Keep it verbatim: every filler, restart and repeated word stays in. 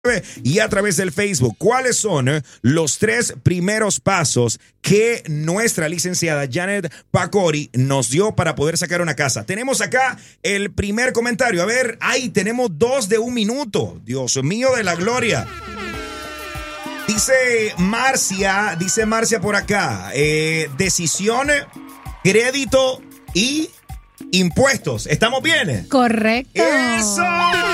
y a través del Facebook. ¿Cuáles son eh, los tres primeros pasos que nuestra licenciada Janet Pacori nos dio para poder sacar una casa? Tenemos acá el primer comentario. A ver, ay, tenemos dos de un minuto. Dios mío de la gloria. Dice Marcia, dice Marcia por acá, eh, decisión, crédito y impuestos. ¿Estamos bien? Correcto. ¡Eso!